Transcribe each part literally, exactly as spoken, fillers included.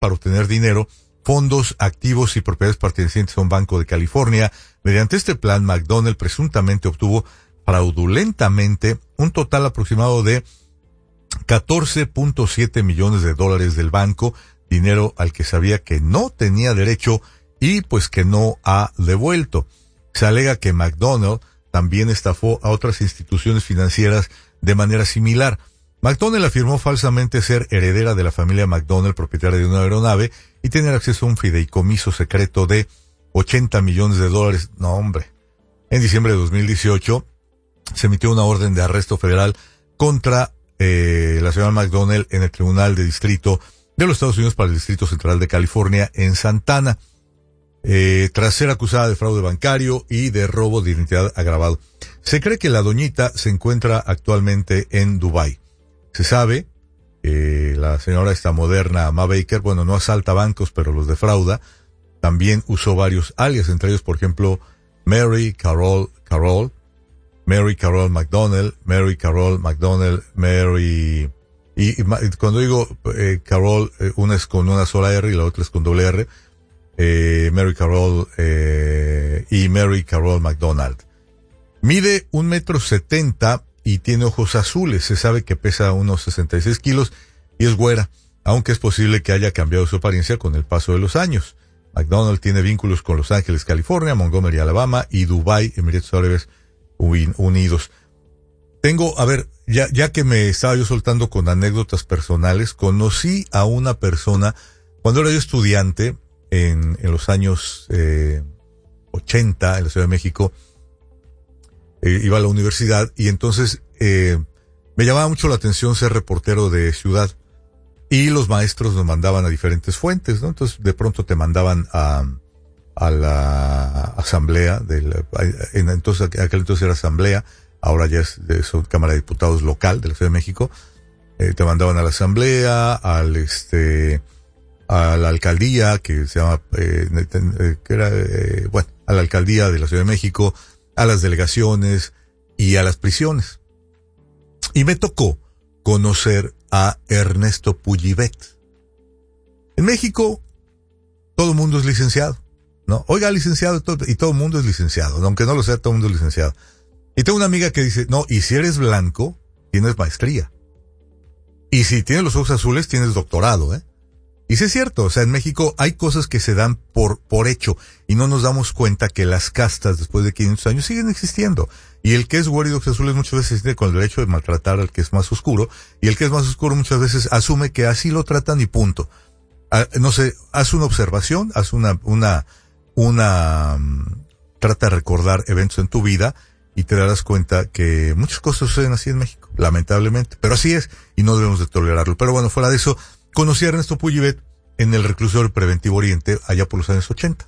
para obtener dinero, fondos, activos y propiedades pertenecientes a un banco de California. Mediante este plan, McDonald presuntamente obtuvo fraudulentamente un total aproximado de catorce punto siete millones de dólares del banco, dinero al que sabía que no tenía derecho y pues que no ha devuelto. Se alega que McDonald también estafó a otras instituciones financieras de manera similar. McDonald afirmó falsamente ser heredera de la familia McDonald, propietaria de una aeronave, y tener acceso a un fideicomiso secreto de ochenta millones de dólares. No, hombre. En diciembre de dos mil dieciocho se emitió una orden de arresto federal contra eh, la señora McDonald en el Tribunal de Distrito de los Estados Unidos para el Distrito Central de California en Santana, eh, tras ser acusada de fraude bancario y de robo de identidad agravado. Se cree que la doñita se encuentra actualmente en Dubái. Se sabe que eh, la señora esta moderna, Ma Baker, bueno, no asalta bancos, pero los defrauda. También usó varios alias, entre ellos, por ejemplo, Mary Carol, Carol, Mary Carol McDonald, Mary Carol McDonald, Mary... Y, y cuando digo eh, Carol, eh, una es con una sola R y la otra es con doble R. Eh, Mary Carol eh, y Mary Carol McDonald. Mide un metro setenta y tiene ojos azules. Se sabe que pesa unos sesenta y seis kilos y es güera, aunque es posible que haya cambiado su apariencia con el paso de los años. McDonald tiene vínculos con Los Ángeles, California, Montgomery, Alabama y Dubái, Emiratos Árabes Unidos. Tengo, a ver, ya, ya que me estaba yo soltando con anécdotas personales, conocí a una persona cuando era yo estudiante en, en los años eh, ochenta en la Ciudad de México. Eh, iba a la universidad y entonces eh, me llamaba mucho la atención ser reportero de ciudad y los maestros nos mandaban a diferentes fuentes, ¿no? Entonces de pronto te mandaban a, a la asamblea, de la, en, entonces aquel entonces era asamblea, ahora ya es de son Cámara de Diputados local de la Ciudad de México. Eh, te mandaban a la asamblea, al este, a la alcaldía que se llama, eh, que era, eh, bueno, a la alcaldía de la Ciudad de México, a las delegaciones y a las prisiones. Y me tocó conocer a Ernesto Pujibet. En México, todo el mundo es licenciado, ¿no? Oiga, licenciado, y todo el mundo es licenciado, aunque no lo sea, todo el mundo es licenciado. Y tengo una amiga que dice, no, y si eres blanco, tienes maestría. Y si tienes los ojos azules, tienes doctorado, ¿eh? Y sí es cierto, o sea, en México hay cosas que se dan por, por hecho, y no nos damos cuenta que las castas, después de quinientos años, siguen existiendo. Y el que es güero y de ojos azules muchas veces tiene con el derecho de maltratar al que es más oscuro, y el que es más oscuro muchas veces asume que así lo tratan y punto. Ah, no sé, haz una observación, haz una, una, una, um, trata de recordar eventos en tu vida, y te darás cuenta que muchas cosas suceden así en México, lamentablemente. Pero así es, y no debemos de tolerarlo. Pero bueno, fuera de eso, conocí a Ernesto Pujibet en el reclusorio preventivo Oriente, allá por los años ochenta.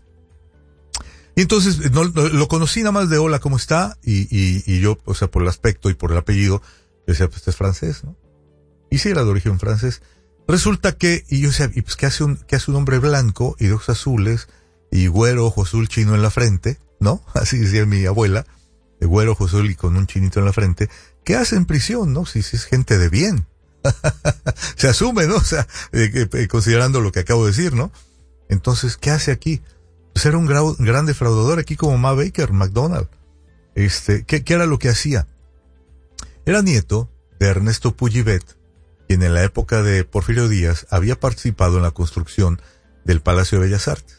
Y entonces, no, no, lo conocí nada más de hola, ¿cómo está? Y, y, y yo, o sea, por el aspecto y por el apellido, decía, pues este es francés, ¿no? Y sí, era de origen francés. Resulta que, y yo decía, y pues, ¿qué hace un, qué hace un hombre blanco y de ojos azules, y güero, ojo azul, chino en la frente, ¿no? Así decía mi abuela. De güero, ojo azul y con un chinito en la frente, ¿qué hace en prisión, no? Si, si es gente de bien. Se asume, ¿no? O sea, eh, eh, considerando lo que acabo de decir, ¿no? Entonces, ¿qué hace aquí? Pues era un grau, gran defraudador aquí como Ma Baker, McDonald. Este, ¿qué, qué era lo que hacía? Era nieto de Ernesto Pujibet, quien en la época de Porfirio Díaz había participado en la construcción del Palacio de Bellas Artes.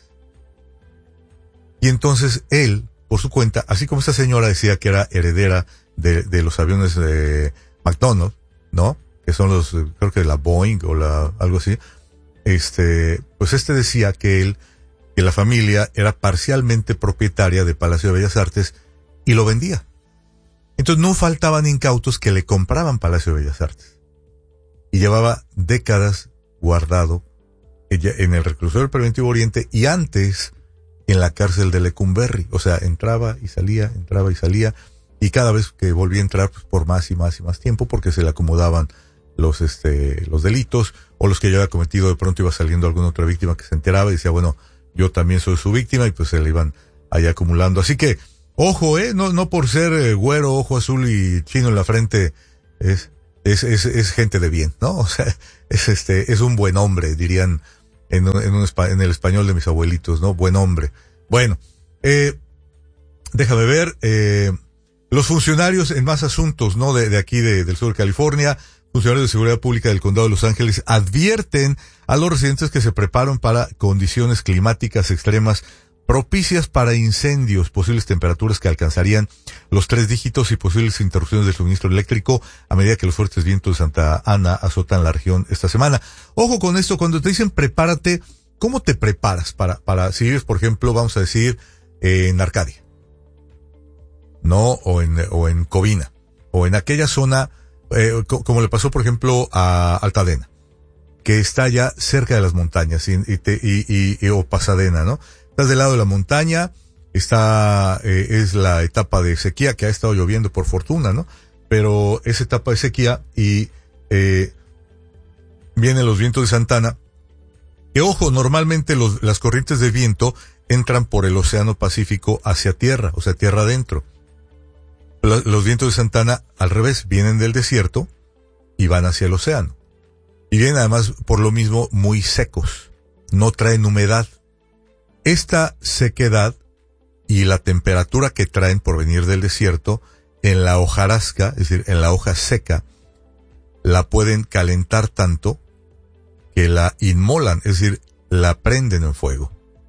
Y entonces él, por su cuenta, así como esta señora decía que era heredera de, de los aviones de McDonnell, ¿no? Que son los, creo que la Boeing o la, algo así. Este, pues este decía que él, que la familia era parcialmente propietaria de Palacio de Bellas Artes y lo vendía. Entonces no faltaban incautos que le compraban Palacio de Bellas Artes. Y llevaba décadas guardado en el reclusorio preventivo Oriente y antes en la cárcel de Lecumberri. O sea, entraba y salía, entraba y salía, y cada vez que volvía a entrar, pues por más y más y más tiempo, porque se le acomodaban los este los delitos, o los que ya había cometido, de pronto iba saliendo alguna otra víctima que se enteraba y decía, bueno, yo también soy su víctima, y pues se le iban ahí acumulando. Así que, ojo, eh, no, no por ser eh, güero, ojo azul y chino en la frente, es, es, es, es gente de bien, ¿no? O sea, es este, es un buen hombre, dirían en, en, un, en el español de mis abuelitos, ¿no? Buen hombre. Bueno, eh, déjame ver, eh, los funcionarios en más asuntos, ¿no? De, de aquí, de, del sur de California, funcionarios de seguridad pública del condado de Los Ángeles advierten a los residentes que se preparan para condiciones climáticas extremas propicias para incendios, posibles temperaturas que alcanzarían los tres dígitos y posibles interrupciones del suministro eléctrico a medida que los fuertes vientos de Santa Ana azotan la región esta semana. Ojo con esto, cuando te dicen prepárate, ¿cómo te preparas para, para, si vives, por ejemplo, vamos a decir, eh, en Arcadia, ¿no? O en, o en Covina, o en aquella zona, eh, co- como le pasó, por ejemplo, a Altadena, que está ya cerca de las montañas, y, y, te, y, y, y o Pasadena, ¿no? Estás del lado de la montaña, está, eh, es la etapa de sequía, que ha estado lloviendo por fortuna, ¿no? Pero es etapa de sequía y, eh, vienen los vientos de Santa Ana, que ojo, normalmente los, las corrientes de viento entran por el Océano Pacífico hacia tierra, o sea, tierra adentro. Los, los vientos de Santa Ana, al revés, vienen del desierto y van hacia el océano. Y vienen además, por lo mismo, muy secos. No traen humedad. Esta sequedad y la temperatura que traen por venir del desierto, en la hojarasca, es decir, en la hoja seca, la pueden calentar tanto que la inmolan, es decir, la prenden en fuego.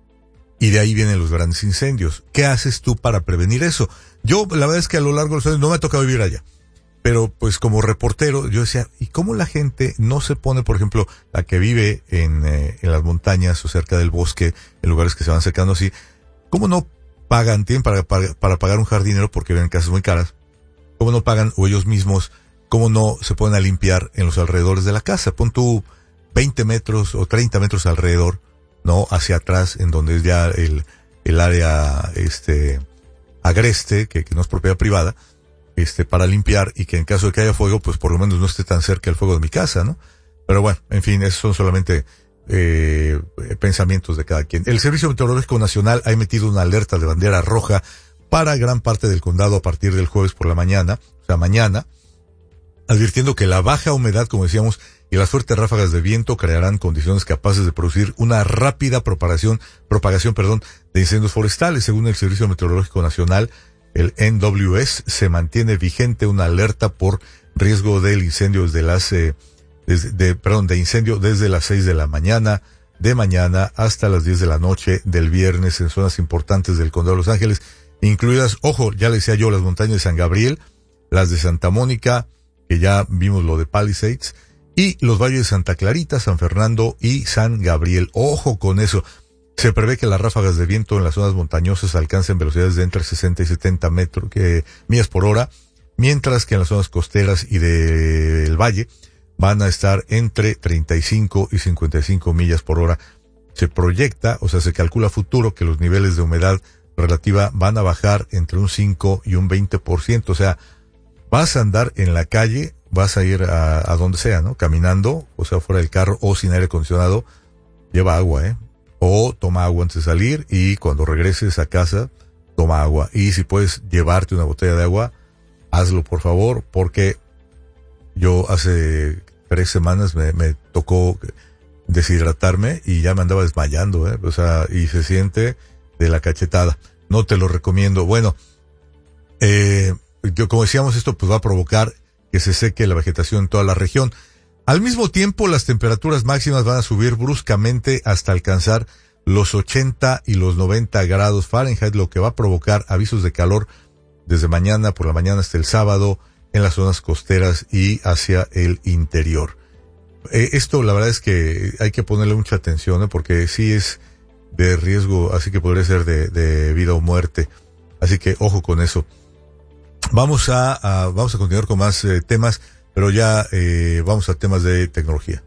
Y de ahí vienen los grandes incendios. ¿Qué haces tú para prevenir eso? Yo, la verdad es que a lo largo de los años no me ha tocado vivir allá. Pero, pues, como reportero, yo decía, ¿y cómo la gente no se pone, por ejemplo, la que vive en, eh, en las montañas o cerca del bosque, en lugares que se van secando así, cómo no pagan, tienen para, para, para pagar un jardinero porque viven en casas muy caras? ¿Cómo no pagan, o ellos mismos, cómo no se ponen a limpiar en los alrededores de la casa? Pon tú veinte metros o treinta metros alrededor, ¿no? Hacia atrás, en donde es ya el, el área, este, agreste, que, que no es propiedad privada, este, para limpiar, y que en caso de que haya fuego, pues por lo menos no esté tan cerca el fuego de mi casa, ¿no? Pero bueno, en fin, esos son solamente eh, pensamientos de cada quien. El Servicio Meteorológico Nacional ha emitido una alerta de bandera roja para gran parte del condado a partir del jueves por la mañana, o sea, mañana, advirtiendo que la baja humedad, como decíamos, y las fuertes ráfagas de viento crearán condiciones capaces de producir una rápida propagación, propagación, perdón, de incendios forestales. Según el Servicio Meteorológico Nacional, el N W S, se mantiene vigente una alerta por riesgo del incendio desde las, eh, desde, de, perdón, de incendio desde las seis de la mañana de mañana hasta las diez de la noche del viernes en zonas importantes del condado de Los Ángeles, incluidas, ojo, ya le decía yo, las montañas de San Gabriel, las de Santa Mónica, que ya vimos lo de Palisades, y los valles de Santa Clarita, San Fernando y San Gabriel. Ojo con eso. Se prevé que las ráfagas de viento en las zonas montañosas alcancen velocidades de entre sesenta y setenta metros, que, millas por hora, mientras que en las zonas costeras y del de valle van a estar entre treinta y cinco y cincuenta y cinco millas por hora. Se proyecta, o sea, se calcula a futuro que los niveles de humedad relativa van a bajar entre un cinco y un veinte por ciento. O sea, vas a andar en la calle, vas a ir a, a donde sea, ¿no? Caminando, o sea, fuera del carro o sin aire acondicionado, lleva agua, ¿eh? O toma agua antes de salir, y cuando regreses a casa, toma agua. Y si puedes llevarte una botella de agua, hazlo, por favor, porque yo hace tres semanas me, me tocó deshidratarme y ya me andaba desmayando, ¿eh? O sea, y se siente de la cachetada. No te lo recomiendo. Bueno, eh, yo, como decíamos, esto pues va a provocar que se seque la vegetación en toda la región. Al mismo tiempo, las temperaturas máximas van a subir bruscamente hasta alcanzar los ochenta y los noventa grados Fahrenheit, lo que va a provocar avisos de calor desde mañana por la mañana hasta el sábado en las zonas costeras y hacia el interior. Eh, esto, la verdad es que hay que ponerle mucha atención, ¿eh? Porque sí es de riesgo, así que podría ser de, de vida o muerte. Así que ojo con eso. Vamos a, a vamos a continuar con más eh, temas. Pero ya eh, vamos a temas de tecnología.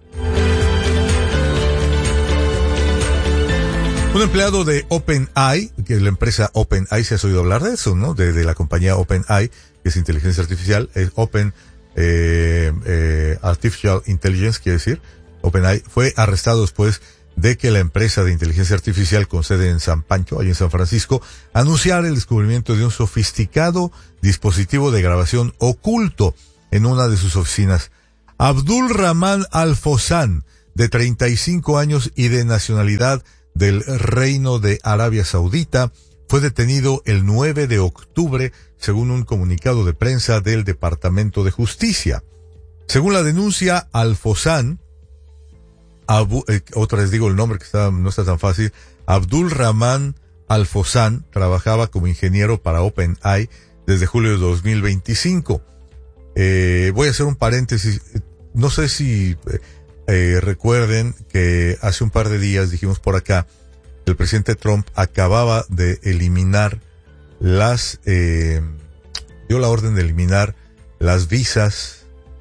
Un empleado de OpenAI, que es la empresa OpenAI, se has oído hablar de eso, ¿no? De, de la compañía OpenAI, que es inteligencia artificial, es Open eh, eh, Artificial Intelligence, quiere decir, OpenAI, fue arrestado después de que la empresa de inteligencia artificial con sede en San Pancho, allí en San Francisco, anunciara el descubrimiento de un sofisticado dispositivo de grabación oculto en una de sus oficinas. Abdul Rahman Al-Fossan, de treinta y cinco años y de nacionalidad del Reino de Arabia Saudita, fue detenido el nueve de octubre, según un comunicado de prensa del Departamento de Justicia. Según la denuncia, Al-Fawzan, Abu, eh, otra vez digo el nombre que está, no está tan fácil, Abdul Rahman Al-Fawzan, trabajaba como ingeniero para OpenAI desde julio de dos mil veinticinco. Eh, voy a hacer un paréntesis. No sé si eh, recuerden que hace un par de días dijimos por acá que el presidente Trump acababa de eliminar las, eh, dio la orden de eliminar las visas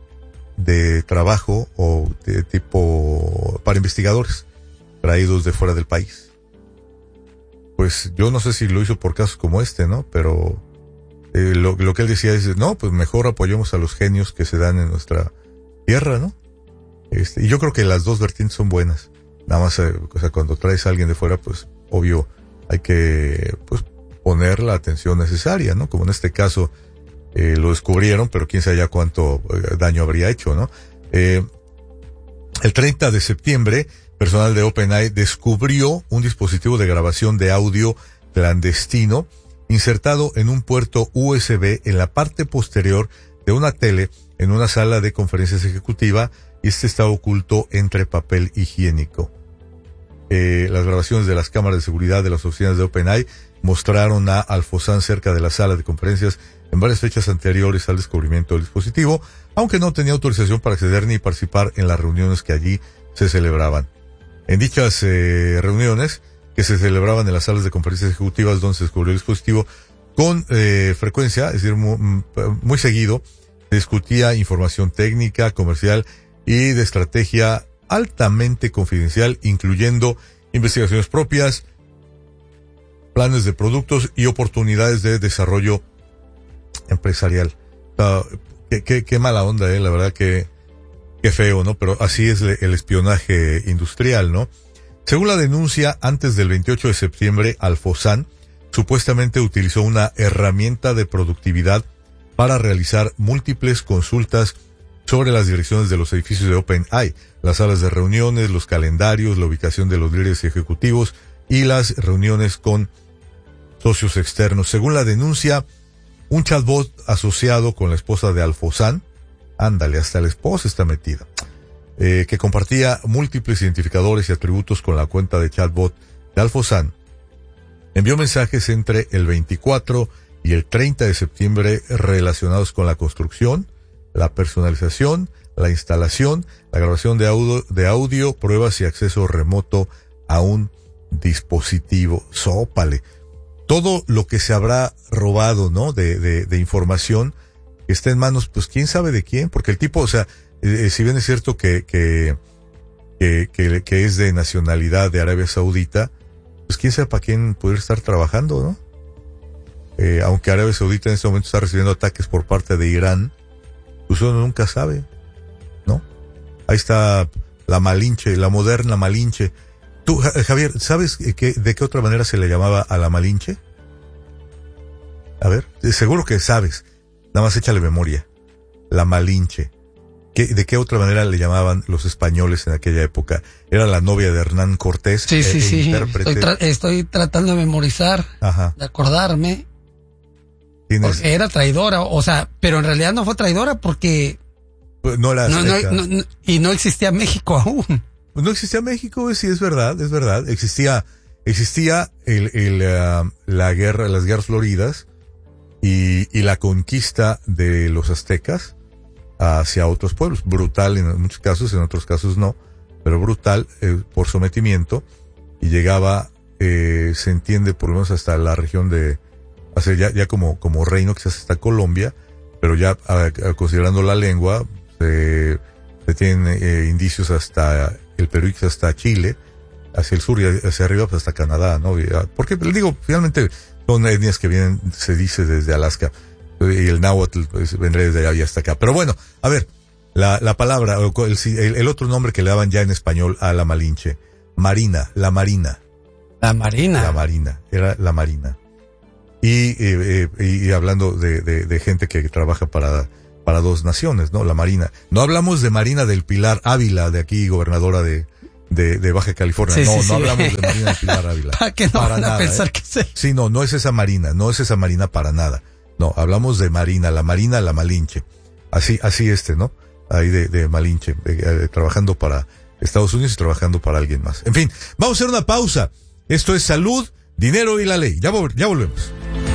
de trabajo o de tipo para investigadores traídos de fuera del país. Pues yo no sé si lo hizo por casos como este, ¿no? Pero eh, lo, lo que él decía es, no, pues mejor apoyemos a los genios que se dan en nuestra tierra, ¿no? Este, y yo creo que las dos vertientes son buenas. Nada más, eh, o sea, cuando traes a alguien de fuera, pues obvio hay que pues poner la atención necesaria, ¿no? Como en este caso eh, lo descubrieron, pero quién sabe ya cuánto eh, daño habría hecho, ¿no? Eh, el treinta de septiembre, personal de OpenAI descubrió un dispositivo de grabación de audio clandestino insertado en un puerto U S B en la parte posterior de una tele en una sala de conferencias ejecutiva, y este estaba oculto entre papel higiénico. Eh, las grabaciones de las cámaras de seguridad de las oficinas de OpenAI mostraron a Al-Fawzan cerca de la sala de conferencias en varias fechas anteriores al descubrimiento del dispositivo, aunque no tenía autorización para acceder ni participar en las reuniones que allí se celebraban. En dichas eh, reuniones, que se celebraban en las salas de conferencias ejecutivas donde se descubrió el dispositivo, con eh, frecuencia, es decir, muy, muy seguido, se discutía información técnica, comercial y de estrategia altamente confidencial, incluyendo investigaciones propias, planes de productos y oportunidades de desarrollo empresarial. Uh, qué, qué, qué mala onda, eh, la verdad que qué feo, ¿no? Pero así es el espionaje industrial, ¿no? Según la denuncia, antes del veintiocho de septiembre, Al-Fawzan supuestamente utilizó una herramienta de productividad para realizar múltiples consultas sobre las direcciones de los edificios de OpenAI, las salas de reuniones, los calendarios, la ubicación de los líderes ejecutivos y las reuniones con socios externos. Según la denuncia, un chatbot asociado con la esposa de Al-Fawzan, ándale, hasta la esposa está metida, eh, que compartía múltiples identificadores y atributos con la cuenta de chatbot de Al-Fawzan, envió mensajes entre el veinticuatro y el treinta de septiembre relacionados con la construcción, la personalización, la instalación, la grabación de audio, de audio, pruebas y acceso remoto a un dispositivo. Sópale. Todo lo que se habrá robado, ¿no? De, de, de información que está en manos, pues quién sabe de quién, porque el tipo, o sea, eh, si bien es cierto que, que, que, que, que es de nacionalidad de Arabia Saudita, pues quién sabe para quién puede estar trabajando, ¿no? Eh, aunque Arabia Saudita en este momento está recibiendo ataques por parte de Irán, pues uno nunca sabe, ¿no? Ahí está la Malinche, la moderna Malinche. Tú, Javier, ¿sabes que, de qué otra manera se le llamaba a la Malinche? A ver, seguro que sabes, nada más échale memoria. La Malinche. ¿Qué, ¿De qué otra manera le llamaban los españoles en aquella época? Era la novia de Hernán Cortés. Sí, sí, eh, sí. Intérprete. Estoy, tra- estoy tratando de memorizar, Ajá. de acordarme. ¿Tienes? Porque era traidora, o sea, pero en realidad no fue traidora porque No la no, azteca. no, no, y no existía México aún. No existía México, sí, es verdad, es verdad. Existía, existía el, el, uh, la guerra, las guerras floridas y, y la conquista de los aztecas hacia otros pueblos. Brutal en muchos casos, en otros casos no, pero brutal eh, por sometimiento, y llegaba, eh, se entiende por lo menos hasta la región de, hacia ya, ya como, como reino, quizás hasta Colombia, pero ya a, a, considerando la lengua, se, se tienen eh, indicios hasta el Perú y hasta Chile, hacia el sur y hacia arriba, pues hasta Canadá, ¿no? Porque, digo, finalmente son etnias que vienen, se dice, desde Alaska, y el náhuatl pues, vendrá desde allá y hasta acá. Pero bueno, a ver, la, la palabra, el, el, el otro nombre que le daban ya en español a la Malinche, Marina, la Marina. La Marina. La Marina, era la Marina. Y, eh, eh, y hablando de, de, de gente que trabaja para para dos naciones, ¿no? La Marina. No hablamos de Marina del Pilar Ávila, de aquí, gobernadora de, de, de Baja California. Sí, no, sí, no sí. hablamos de Marina del Pilar Ávila. ¿Para qué no para van a nada, pensar ¿eh? que se... Sí, no, no es esa Marina, no es esa Marina para nada. No, hablamos de Marina, la Marina, la Malinche. Así, así este, ¿no? Ahí de, de Malinche, eh, eh, trabajando para Estados Unidos y trabajando para alguien más. En fin, vamos a hacer una pausa. Esto es Salud, Dinero y la Ley. Ya, vol- ya volvemos.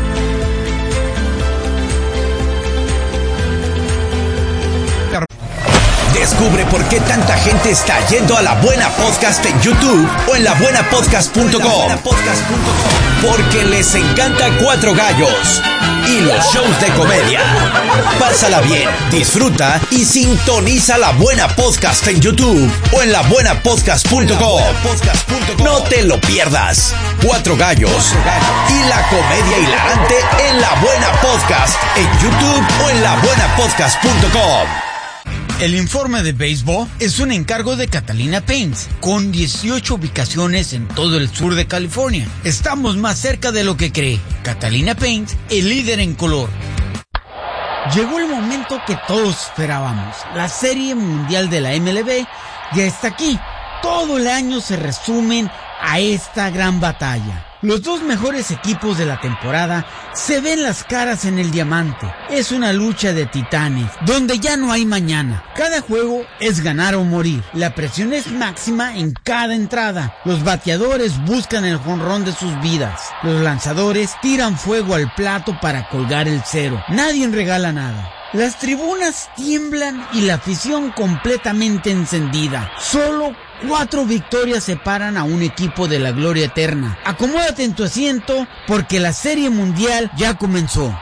Descubre por qué tanta gente está yendo a La Buena Podcast en YouTube o en la buena podcast punto com. Porque les encanta Cuatro Gallos y los shows de comedia. Pásala bien, disfruta y sintoniza La Buena Podcast en YouTube o en la buena podcast punto com. No te lo pierdas. Cuatro Gallos y la comedia hilarante en La Buena Podcast en YouTube o en la buena podcast punto com. El informe de béisbol es un encargo de Catalina Paints, con dieciocho ubicaciones en todo el sur de California. Estamos más cerca de lo que cree. Catalina Paints, el líder en color. Llegó el momento que todos esperábamos. La Serie Mundial de la M L B ya está aquí. Todo el año se resumen a esta gran batalla. Los dos mejores equipos de la temporada se ven las caras en el diamante. Es una lucha de titanes, donde ya no hay mañana. Cada juego es ganar o morir. La presión es máxima en cada entrada. Los bateadores buscan el jonrón de sus vidas. Los lanzadores tiran fuego al plato para colgar el cero. Nadie regala nada. Las tribunas tiemblan y la afición completamente encendida. Solo cuatro victorias separan a un equipo de la gloria eterna. Acomódate en tu asiento porque la Serie Mundial ya comenzó.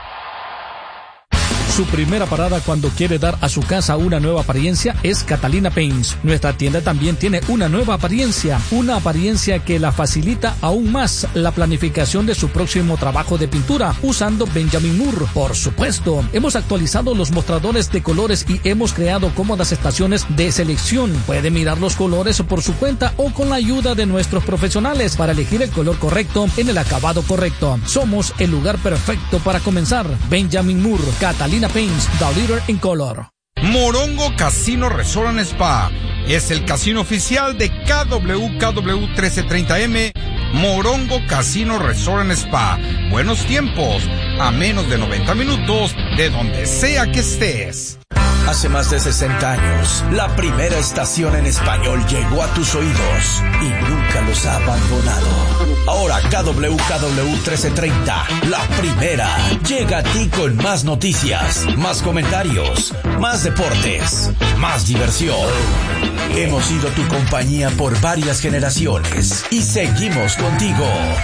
Su primera parada cuando quiere dar a su casa una nueva apariencia es Catalina Paints. Nuestra tienda también tiene una nueva apariencia, una apariencia que la facilita aún más la planificación de su próximo trabajo de pintura usando Benjamin Moore. Por supuesto, hemos actualizado los mostradores de colores y hemos creado cómodas estaciones de selección. Puede mirar los colores por su cuenta o con la ayuda de nuestros profesionales para elegir el color correcto en el acabado correcto. Somos el lugar perfecto para comenzar. Benjamin Moore, Catalina Paints, the leader in color. Morongo Casino Resort and Spa es el casino oficial de K W K W trece treinta M. Morongo Casino Resort and Spa. Buenos tiempos, a menos de noventa minutos de donde sea que estés. Hace más de sesenta años, la primera estación en español llegó a tus oídos y nunca los ha abandonado. Ahora K W K W trece treinta, la primera, llega a ti con más noticias, más comentarios, más deportes, más diversión. Hemos sido tu compañía por varias generaciones y seguimos contigo.